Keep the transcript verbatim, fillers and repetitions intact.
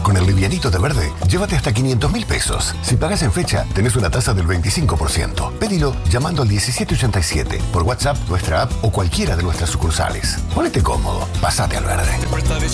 Con el livianito de Verde, llévate hasta quinientos mil pesos. Si pagas en fecha, tenés una tasa del veinticinco por ciento. Pedilo llamando al diecisiete ochenta y siete, por WhatsApp, nuestra app o cualquiera de nuestras sucursales. Ponete cómodo, pasate al Verde.